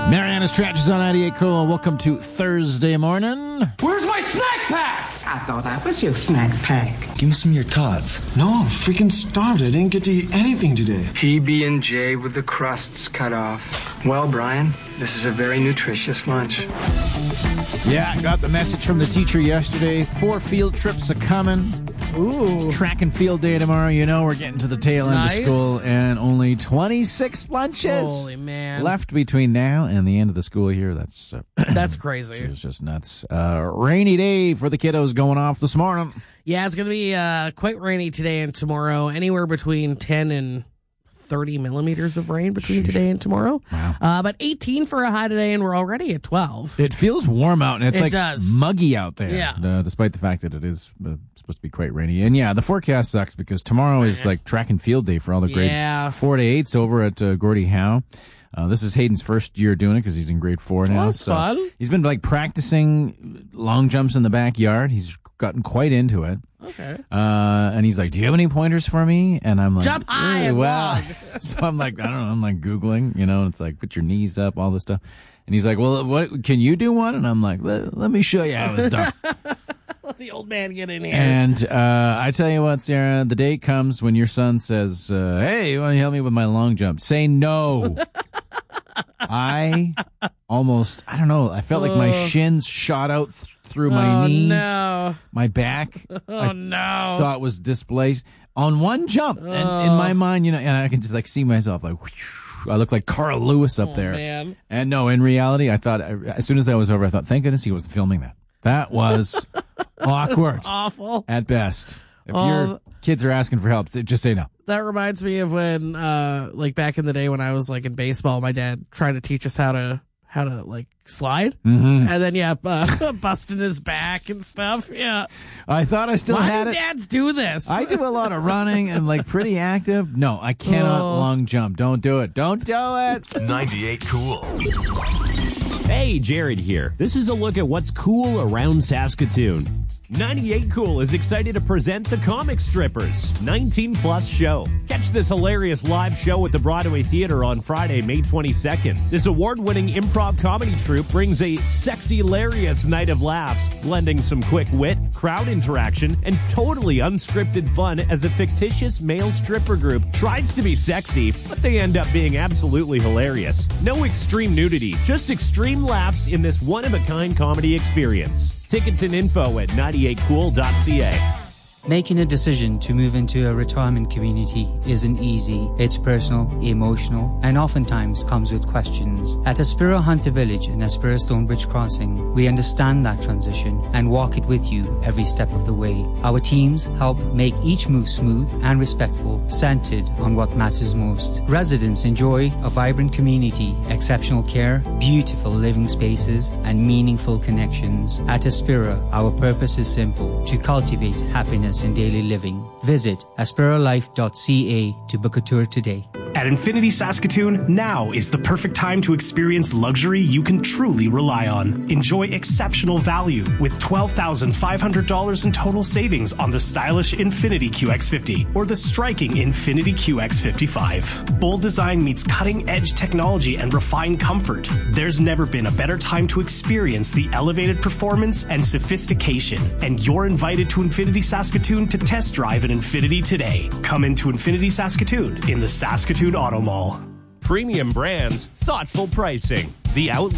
Mariana's Trash on 98 Cool. Welcome to Thursday morning. Where's my snack pack? I thought I was your snack pack. Give me some of your tots. No, I'm freaking starved. I didn't get to eat anything today. PB&J with the crusts cut off. Well, Brian, this is a very nutritious lunch. Yeah, I got the message from the teacher yesterday. 4 field trips are coming. Ooh. Track and field day tomorrow. You know, we're getting to the tail end of school, and only 26 lunches Holy man. left between now and the end of the school year. That's That's crazy. it's just nuts. Rainy day for the kiddos going off this morning. Yeah, it's going to be quite rainy today and tomorrow. Anywhere between 10 and 30 millimeters of rain between today and tomorrow. Wow. But 18 for a high today, and we're already at 12. It feels warm out, and it's It like does. muggy out there. Yeah. Despite the fact that it is supposed to be quite rainy. And yeah, the forecast sucks because tomorrow is like track and field day for all the grade Yeah. 4 to 8s over at Gordie Howe. This is Hayden's first year doing it because he's in grade 4 now. that's fun. He's been like practicing long jumps in the backyard. He's gotten quite into it. Okay. And he's like, "Do you have any pointers for me?" And I'm like, Jump high and long. So I'm like, I don't know. I'm like Googling, and it's like, put your knees up, all this stuff. And he's like, "Well, what can you do one?" And I'm like, "Let me show you how it's done." Let the old man get in here. And I tell you what, Sarah, the day comes when your son says, "Hey, you want to help me with my long jump?" Say no. I don't know. I felt like my shins shot out through my knees, no. my back. Oh, no. Thought was displaced on one jump. And in my mind, and I can just like see myself like, whew, I look like Carl Lewis up there. Man. And no, in reality, I thought, as soon as I was over, I thought, thank goodness he wasn't filming that. That was awkward Awful. at best. If your kids are asking for help, just say no. That reminds me of when, like back in the day when I was like in baseball, my dad tried to teach us how to like slide, and then busting his back and stuff. Yeah, I thought I still why had do it. dads do this? I do a lot of running and like pretty active. No, I cannot long jump. Don't do it. Don't do it. 98 Cool. Hey, Jared here. This is a look at what's cool around Saskatoon. 98 Cool is excited to present the Comic Strippers 19+ show. Catch this hilarious live show at the Broadway Theater on Friday, May 22nd. This award-winning improv comedy troupe brings a sexy, hilarious night of laughs, blending some quick wit, crowd interaction, and totally unscripted fun as a fictitious male stripper group tries to be sexy, but they end up being absolutely hilarious. No extreme nudity, just extreme laughs in this one-of-a-kind comedy experience. Tickets and info at 98cool.ca. Making a decision to move into a retirement community isn't easy. It's personal, emotional, and oftentimes comes with questions. At Aspira Hunter Village and Aspira Stonebridge Crossing, we understand that transition and walk it with you every step of the way. Our teams help make each move smooth and respectful, centered on what matters most. Residents enjoy a vibrant community, exceptional care, beautiful living spaces, and meaningful connections. At Aspira, our purpose is simple: to cultivate happiness in daily living. Visit aspiralife.ca to book a tour today. At Infinity Saskatoon, now is the perfect time to experience luxury you can truly rely on. Enjoy exceptional value with $12,500 in total savings on the stylish Infinity QX50 or the striking Infinity QX55. Bold design meets cutting-edge technology and refined comfort. There's never been a better time to experience the elevated performance and sophistication, and you're invited to Infinity Saskatoon to test drive an Infinity today. Come into Infinity Saskatoon in the Saskatoon Auto Mall. Premium brands, thoughtful pricing. The outlet